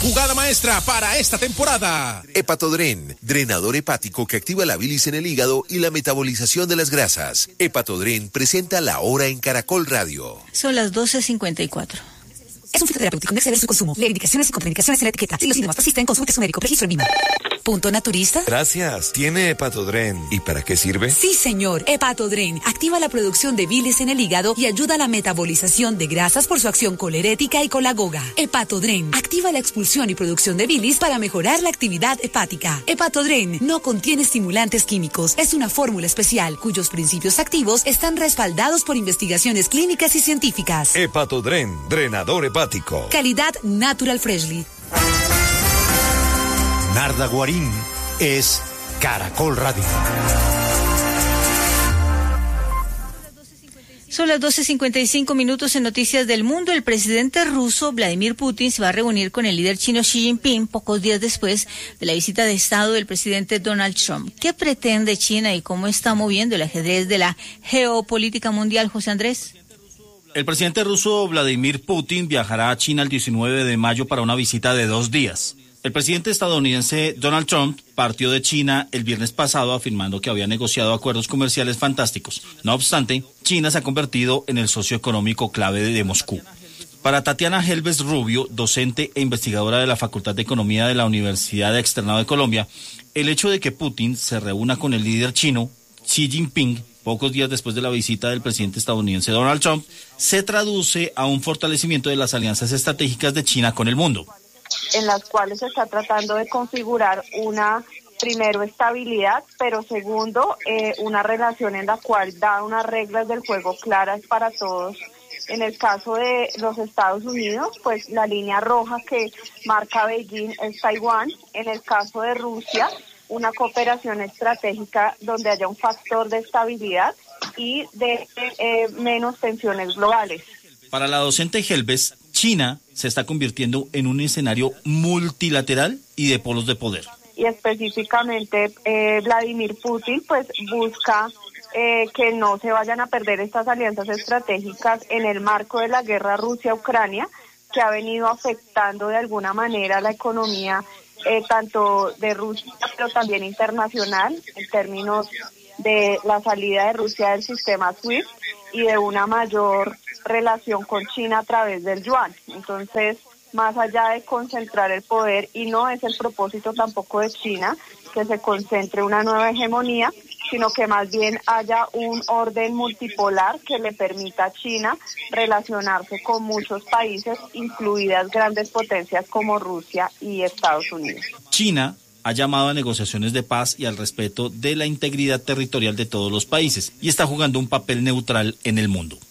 jugada maestra para esta temporada. Hepatodren, drenador hepático que activa la bilis en el hígado y la metabolización de las grasas. Hepatodren presenta La Hora en Caracol Radio. Son las 12:54. Es un fitoterapéutico, no exceder su consumo. Lee indicaciones y contraindicaciones en la etiqueta. Si los síntomas persisten, consulte su médico. Registro en Lima. ¿Punto naturista? Gracias. ¿Tiene Hepatodren? ¿Y para qué sirve? Sí, señor. Hepatodren activa la producción de bilis en el hígado y ayuda a la metabolización de grasas por su acción colerética y colagoga. Hepatodren activa la expulsión y producción de bilis para mejorar la actividad hepática. Hepatodren no contiene estimulantes químicos. Es una fórmula especial cuyos principios activos están respaldados por investigaciones clínicas y científicas. Hepatodren, drenador hepático. Calidad Natural Freshly. Narda Guarín es Caracol Radio. Son las 12:55 en Noticias del Mundo. El presidente ruso Vladimir Putin se va a reunir con el líder chino Xi Jinping pocos días después de la visita de Estado del presidente Donald Trump. ¿Qué pretende China y cómo está moviendo el ajedrez de la geopolítica mundial, José Andrés? El presidente ruso Vladimir Putin viajará a China el 19 de mayo para una visita de 2 días. El presidente estadounidense Donald Trump partió de China el viernes pasado afirmando que había negociado acuerdos comerciales fantásticos. No obstante, China se ha convertido en el socio económico clave de Moscú. Para Tatiana Helves Rubio, docente e investigadora de la Facultad de Economía de la Universidad Externado de Colombia, el hecho de que Putin se reúna con el líder chino, Xi Jinping, pocos días después de la visita del presidente estadounidense Donald Trump, se traduce a un fortalecimiento de las alianzas estratégicas de China con el mundo. En las cuales se está tratando de configurar una, primero, estabilidad, pero segundo, una relación en la cual da unas reglas del juego claras para todos. En el caso de los Estados Unidos, pues la línea roja que marca Beijing es Taiwán. En el caso de Rusia, una cooperación estratégica donde haya un factor de estabilidad y de menos tensiones globales. Para la docente Helves, China se está convirtiendo en un escenario multilateral y de polos de poder. Y específicamente Vladimir Putin pues busca que no se vayan a perder estas alianzas estratégicas en el marco de la guerra Rusia-Ucrania, que ha venido afectando de alguna manera la economía tanto de Rusia, pero también internacional, en términos de la salida de Rusia del sistema SWIFT y de una mayor relación con China a través del yuan. Entonces, más allá de concentrar el poder, y no es el propósito tampoco de China que se concentre una nueva hegemonía, sino que más bien haya un orden multipolar que le permita a China relacionarse con muchos países, incluidas grandes potencias como Rusia y Estados Unidos. China ha llamado a negociaciones de paz y al respeto de la integridad territorial de todos los países y está jugando un papel neutral en el mundo.